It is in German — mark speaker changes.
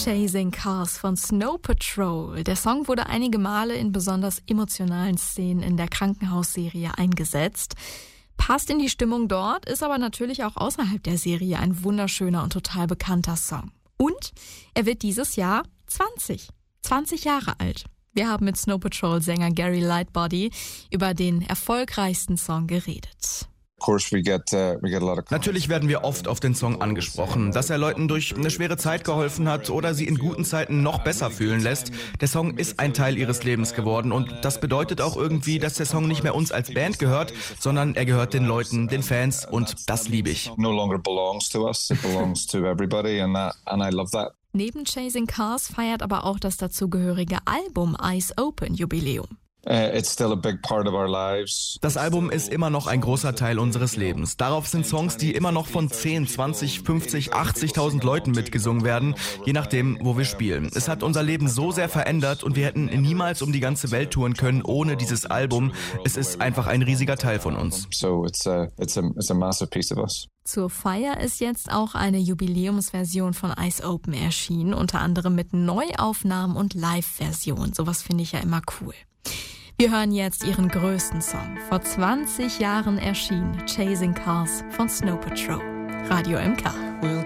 Speaker 1: Chasing Cars von Snow Patrol. Der Song wurde einige Male in besonders emotionalen Szenen in der Krankenhausserie eingesetzt. Passt in die Stimmung dort, ist aber natürlich auch außerhalb der Serie ein wunderschöner und total bekannter Song. Und er wird dieses Jahr 20 Jahre alt. Wir haben mit Snow Patrol-Sänger Gary Lightbody über den erfolgreichsten Song geredet.
Speaker 2: Natürlich werden wir oft auf den Song angesprochen, dass er Leuten durch eine schwere Zeit geholfen hat oder sie in guten Zeiten noch besser fühlen lässt. Der Song ist ein Teil ihres Lebens geworden und das bedeutet auch irgendwie, dass der Song nicht mehr uns als Band gehört, sondern er gehört den Leuten, den Fans und das liebe ich.
Speaker 1: Neben Chasing Cars feiert aber auch das dazugehörige Album Eyes Open Jubiläum.
Speaker 2: Das Album ist immer noch ein großer Teil unseres Lebens. Darauf sind Songs, die immer noch von 10, 20, 50, 80.000 Leuten mitgesungen werden, je nachdem, wo wir spielen. Es hat unser Leben so sehr verändert und wir hätten niemals um die ganze Welt touren können ohne dieses Album. Es ist einfach ein riesiger Teil von uns.
Speaker 1: Zur Feier ist jetzt auch eine Jubiläumsversion von Eyes Open erschienen, unter anderem mit Neuaufnahmen und Live-Versionen. Sowas finde ich ja immer cool. Wir hören jetzt ihren größten Song. Vor 20 Jahren erschienen Chasing Cars von Snow Patrol. Radio MK.